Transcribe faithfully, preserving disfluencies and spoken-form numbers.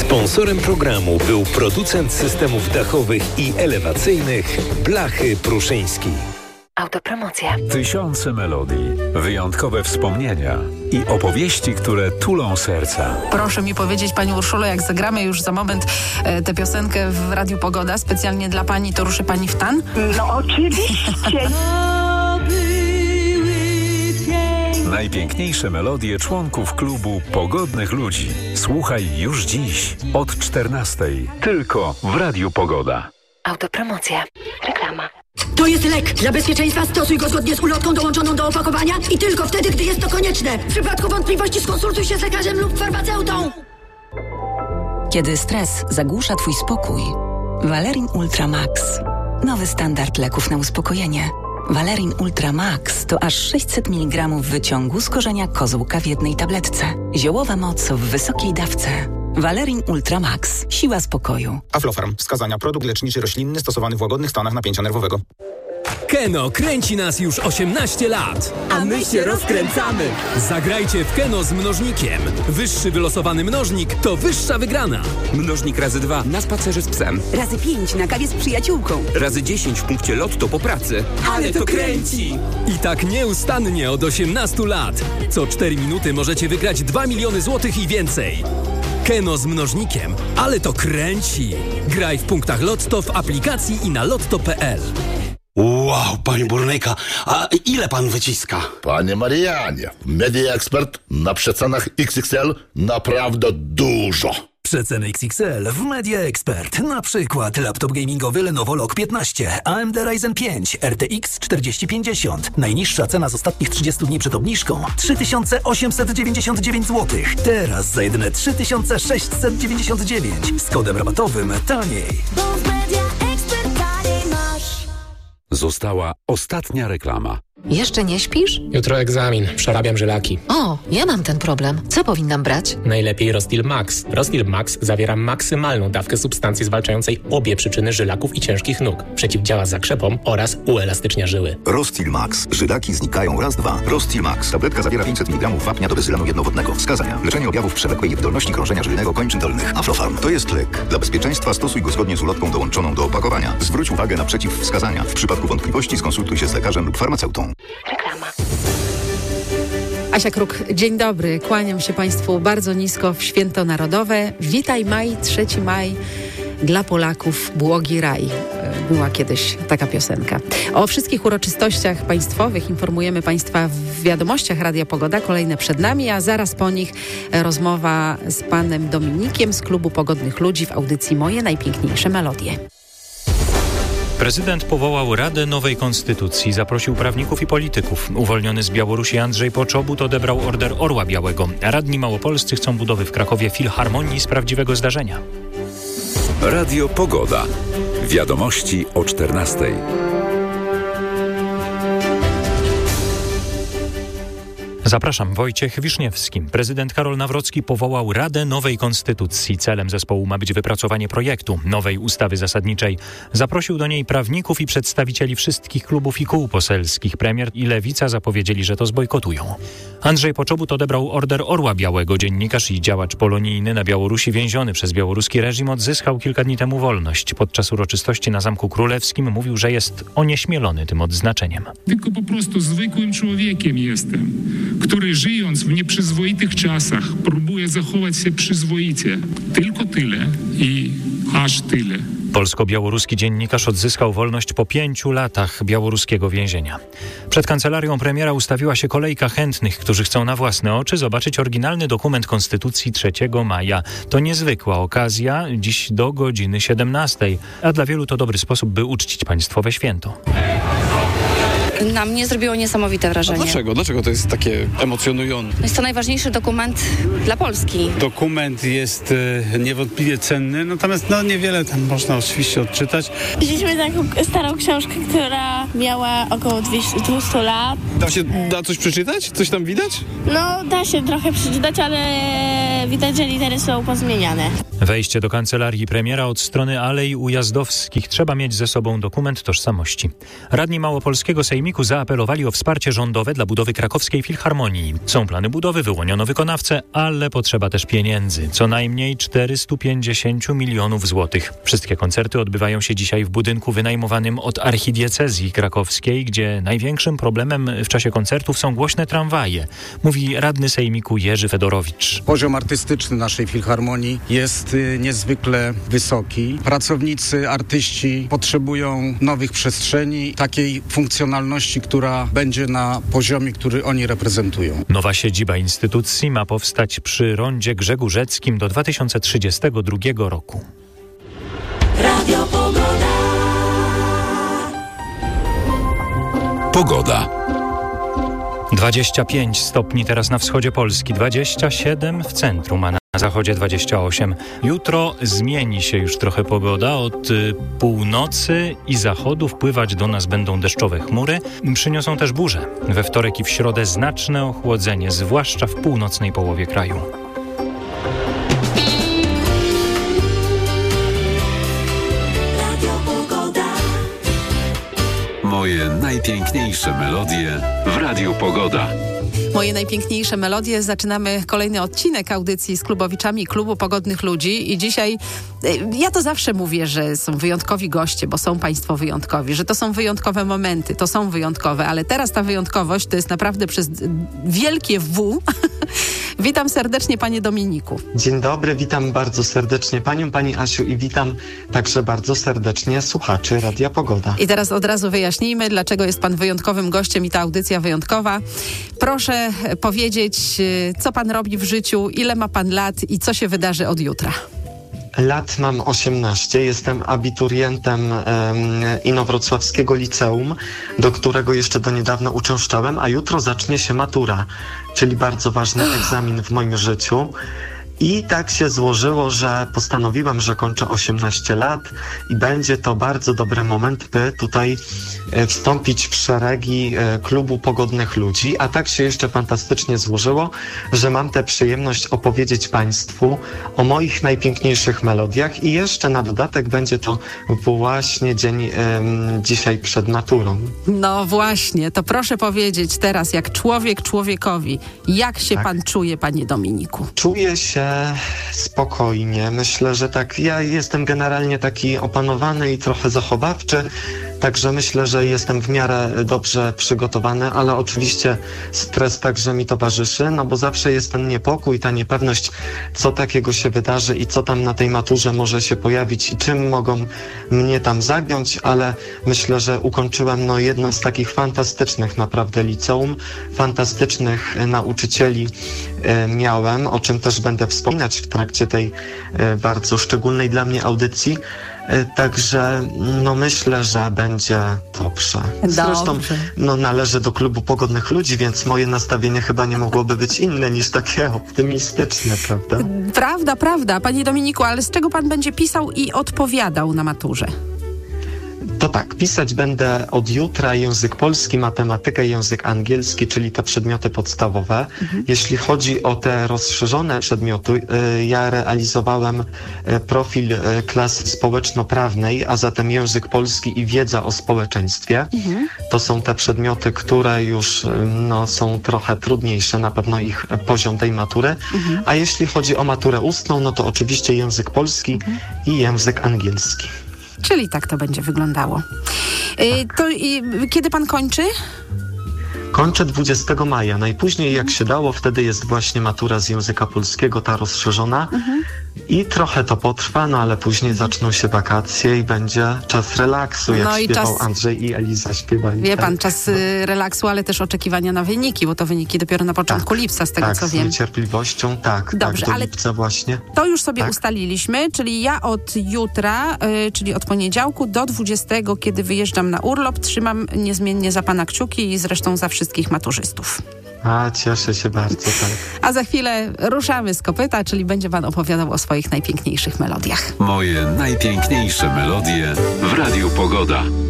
Sponsorem programu był producent systemów dachowych i elewacyjnych Blachy Pruszyński. Autopromocja. Tysiące melodii, wyjątkowe wspomnienia i opowieści, które tulą serca. Proszę mi powiedzieć, pani Urszulo, jak zagramy już za moment e, tę piosenkę w Radiu Pogoda, specjalnie dla pani, to ruszy pani w tan? No oczywiście. Najpiękniejsze melodie członków klubu Pogodnych Ludzi. Słuchaj już dziś od czternastej. Tylko w Radiu Pogoda. Autopromocja. Reklama. To jest lek. Dla bezpieczeństwa stosuj go zgodnie z ulotką dołączoną do opakowania i tylko wtedy, gdy jest to konieczne. W przypadku wątpliwości skonsultuj się z lekarzem lub farmaceutą. Kiedy stres zagłusza twój spokój, Valerin Ultra Max. Nowy standard leków na uspokojenie. Valerin Ultra Max to aż sześćset miligramów wyciągu z korzenia kozłka w jednej tabletce. Ziołowa moc w wysokiej dawce. Valerin Ultra Max. Siła spokoju. Aflofarm. Wskazania. Produkt leczniczy roślinny stosowany w łagodnych stanach napięcia nerwowego. Keno kręci nas już osiemnaście lat. A my się rozkręcamy. Zagrajcie w Keno z mnożnikiem. Wyższy wylosowany mnożnik to wyższa wygrana. Mnożnik razy dwa na spacerze z psem. Razy pięć na kawie z przyjaciółką. Razy dziesięć w punkcie lotto po pracy. Ale to kręci! I tak nieustannie od osiemnastu lat. Co cztery minuty możecie wygrać dwa miliony złotych i więcej. Keno z mnożnikiem. Ale to kręci! Graj w punktach Lotto, w aplikacji i na lotto kropka p l. Wow, panie burnyka, a ile pan wyciska? Panie Marianie, Media Expert na przecenach X X L naprawdę dużo. Przeceny X X L w Media Expert. Na przykład laptop gamingowy Lenovo Log piętnaście, A M D Ryzen pięć, R T X czterdzieści pięćdziesiąt. Najniższa cena z ostatnich trzydziestu dni przed obniżką trzy tysiące osiemset dziewięćdziesiąt dziewięć złotych. Teraz za jedyne trzy tysiące sześćset dziewięćdziesiąt dziewięć. Z kodem rabatowym taniej. Bo w Media Expert taniej masz. Została ostatnia reklama. Jeszcze nie śpisz? Jutro egzamin. Przerabiam żylaki. O, ja mam ten problem. Co powinnam brać? Najlepiej Rostil Max. Rostil Max zawiera maksymalną dawkę substancji zwalczającej obie przyczyny żylaków i ciężkich nóg. Przeciwdziała zakrzepom oraz uelastycznia żyły. Rostil Max. Żylaki znikają raz, dwa. Rostil Max. Tabletka zawiera pięćset miligramów wapnia do bezylanu jednowodnego. Wskazania. Leczenie objawów przewlekłej niewydolności krążenia żylnego kończyn dolnych. Aflofarm. To jest lek. Dla bezpieczeństwa stosuj go zgodnie z ulotką dołączoną do opakowania. Zwróć uwagę na przeciwwskazania. W przypadku wątpliwości skonsultuj się z lekarzem lub farmaceutą. Reklama. Asia Kruk, dzień dobry. Kłaniam się Państwu bardzo nisko w święto narodowe. Witaj maj, trzeci maj. Dla Polaków błogi raj. Była kiedyś taka piosenka. O wszystkich uroczystościach państwowych informujemy Państwa w wiadomościach Radia Pogoda. Kolejne przed nami, a zaraz po nich rozmowa z panem Dominikiem z Klubu Pogodnych Ludzi w audycji Moje najpiękniejsze melodie. Prezydent powołał Radę Nowej Konstytucji, zaprosił prawników i polityków. Uwolniony z Białorusi Andrzej Poczobut odebrał Order Orła Białego. Radni małopolscy chcą budowy w Krakowie filharmonii z prawdziwego zdarzenia. Radio Pogoda. Wiadomości o czternastej. Zapraszam, Wojciech Wiszniewski. Prezydent Karol Nawrocki powołał Radę Nowej Konstytucji. Celem zespołu ma być wypracowanie projektu nowej ustawy zasadniczej. Zaprosił do niej prawników i przedstawicieli wszystkich klubów i kół poselskich. Premier i Lewica zapowiedzieli, że to zbojkotują. Andrzej Poczobut odebrał Order Orła Białego. Dziennikarz i działacz polonijny na Białorusi więziony przez białoruski reżim odzyskał kilka dni temu wolność. Podczas uroczystości na Zamku Królewskim mówił, że jest onieśmielony tym odznaczeniem. Tylko po prostu zwykłym człowiekiem jestem, który żyjąc w nieprzyzwoitych czasach próbuje zachować się przyzwoicie. Tylko tyle i aż tyle. Polsko-białoruski dziennikarz odzyskał wolność po pięciu latach białoruskiego więzienia. Przed kancelarią premiera ustawiła się kolejka chętnych, którzy chcą na własne oczy zobaczyć oryginalny dokument Konstytucji trzeciego maja. To niezwykła okazja, dziś do godziny siedemnastej, a dla wielu to dobry sposób, by uczcić państwowe święto. Na mnie zrobiło niesamowite wrażenie. A dlaczego? Dlaczego to jest takie emocjonujące? Jest to najważniejszy dokument dla Polski. Dokument jest e, niewątpliwie cenny, natomiast no niewiele tam można oczywiście odczytać. Wzięliśmy taką starą książkę, która miała około dwieście lat. Da się da coś przeczytać? Coś tam widać? No, da się trochę przeczytać, ale widać, że litery są pozmieniane. Wejście do kancelarii premiera od strony Alei Ujazdowskich. Trzeba mieć ze sobą dokument tożsamości. Radni Małopolskiego Sejmiku sejmiku zaapelowali o wsparcie rządowe dla budowy krakowskiej filharmonii. Są plany budowy, wyłoniono wykonawcę, ale potrzeba też pieniędzy. Co najmniej czterysta pięćdziesiąt milionów złotych. Wszystkie koncerty odbywają się dzisiaj w budynku wynajmowanym od archidiecezji krakowskiej, gdzie największym problemem w czasie koncertów są głośne tramwaje, mówi radny sejmiku Jerzy Fedorowicz. Poziom artystyczny naszej filharmonii jest y, niezwykle wysoki. Pracownicy, artyści potrzebują nowych przestrzeni, takiej funkcjonalności, która będzie na poziomie, który oni reprezentują. Nowa siedziba instytucji ma powstać przy rondzie Grzegórzeckim do dwa tysiące trzydziestego drugiego roku. Radio Pogoda. Pogoda. dwadzieścia pięć stopni teraz na wschodzie Polski, dwadzieścia siedem w centrum, a na zachodzie dwadzieścia osiem. Jutro zmieni się już trochę pogoda. Od y, północy i zachodu wpływać do nas będą deszczowe chmury. Przyniosą też burze. We wtorek i w środę znaczne ochłodzenie, zwłaszcza w północnej połowie kraju. Moje najpiękniejsze melodie w Radiu Pogoda. Moje najpiękniejsze melodie. Zaczynamy kolejny odcinek audycji z klubowiczami Klubu Pogodnych Ludzi i dzisiaj ja to zawsze mówię, że są wyjątkowi goście, bo są państwo wyjątkowi, że to są wyjątkowe momenty, to są wyjątkowe, ale teraz ta wyjątkowość to jest naprawdę przez wielkie W. Witam serdecznie panie Dominiku. Dzień dobry, witam bardzo serdecznie panią, pani Asiu i witam także bardzo serdecznie słuchaczy Radia Pogoda. I teraz od razu wyjaśnijmy, dlaczego jest pan wyjątkowym gościem i ta audycja wyjątkowa. Proszę powiedzieć, co pan robi w życiu, ile ma pan lat i co się wydarzy od jutra? Lat mam osiemnaście, jestem abiturientem um, Inowrocławskiego Liceum, do którego jeszcze do niedawna uczęszczałem, a jutro zacznie się matura, czyli bardzo ważny egzamin w moim życiu. I tak się złożyło, że postanowiłem, że kończę osiemnaście lat i będzie to bardzo dobry moment, by tutaj e, wstąpić w szeregi e, Klubu Pogodnych Ludzi. A tak się jeszcze fantastycznie złożyło, że mam tę przyjemność opowiedzieć Państwu o moich najpiękniejszych melodiach i jeszcze na dodatek będzie to właśnie dzień e, dzisiaj przed maturą. No właśnie, to proszę powiedzieć teraz, jak człowiek człowiekowi, jak się tak. pan czuje, panie Dominiku? Czuję się spokojnie. Myślę, że tak, ja jestem generalnie taki opanowany i trochę zachowawczy, także myślę, że jestem w miarę dobrze przygotowany, ale oczywiście stres także mi towarzyszy, no bo zawsze jest ten niepokój, ta niepewność, co takiego się wydarzy i co tam na tej maturze może się pojawić i czym mogą mnie tam zagiąć, ale myślę, że ukończyłem no jedno z takich fantastycznych naprawdę liceum, fantastycznych nauczycieli e, miałem, o czym też będę wspominać w trakcie tej e, bardzo szczególnej dla mnie audycji. Także no myślę, że będzie dobrze. Zresztą dobrze. No, należę do Klubu Pogodnych Ludzi, więc moje nastawienie chyba nie mogłoby być inne niż takie optymistyczne, prawda? Prawda, prawda. Panie Dominiku, ale z czego pan będzie pisał i odpowiadał na maturze? To tak, pisać będę od jutra język polski, matematykę i język angielski, czyli te przedmioty podstawowe. Mhm. Jeśli chodzi o te rozszerzone przedmioty, ja realizowałem profil klasy społeczno-prawnej, a zatem język polski i wiedza o społeczeństwie. Mhm. To są te przedmioty, które już no, są trochę trudniejsze, na pewno ich poziom tej matury. Mhm. A jeśli chodzi o maturę ustną, no to oczywiście język polski mhm. i język angielski. Czyli tak to będzie wyglądało. Y, to i, kiedy pan kończy? Kończę dwudziestego maja. Najpóźniej jak się dało, wtedy jest właśnie matura z języka polskiego, ta rozszerzona. Mhm. I trochę to potrwa, no ale później zaczną się wakacje i będzie czas relaksu, jak no śpiewał czas... Andrzej i Eliza śpiewali. Wie pan, czas no. relaksu, ale też oczekiwania na wyniki, bo to wyniki dopiero na początku tak, lipca, z tego tak, co z wiem. Tak, z niecierpliwością, tak, Dobrze, tak, do ale lipca właśnie. To już sobie tak. ustaliliśmy, czyli ja od jutra, y, czyli od poniedziałku do dwudziestego, kiedy wyjeżdżam na urlop, trzymam niezmiennie za pana kciuki i zresztą za wszystkich maturzystów. A, cieszę się bardzo, tak. A za chwilę ruszamy z kopyta, czyli będzie pan opowiadał o swoich najpiękniejszych melodiach. Moje najpiękniejsze melodie w Radiu Pogoda.